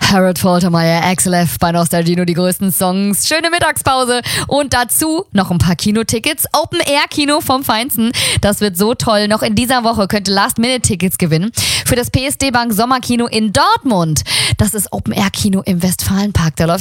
Harold Faltermeyer, Axel F. bei Nostalgino, die größten Songs. Schöne Mittagspause und dazu noch ein paar Kinotickets. Open-Air-Kino vom Feinsten. Das wird so toll. Noch in dieser Woche könnt ihr Last-Minute-Tickets gewinnen für das PSD Bank Sommerkino in Dortmund. Das ist Open-Air-Kino im Westfalenpark. Da läuft